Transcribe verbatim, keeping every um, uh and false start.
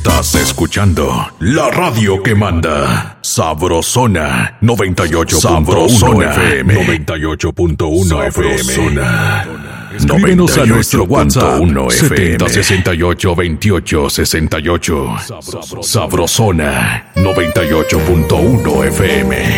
Estás escuchando la radio que manda. Sabrosona noventa y ocho punto uno F M. noventa y ocho punto uno F M. Escríbenos a nuestro WhatsApp setenta sesenta y ocho veintiocho sesenta y ocho. Sabrosona noventa y ocho punto uno F M.